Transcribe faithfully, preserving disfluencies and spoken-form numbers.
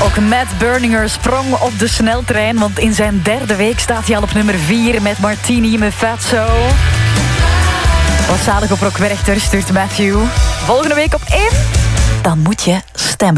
Ook Matt Berninger sprong op de sneltrein, want in zijn derde week staat hij al op nummer vier met Martini met Fatso. Wat zalig op Rock Werchter stuurt Matthew. Volgende week op één, dan moet je stemmen.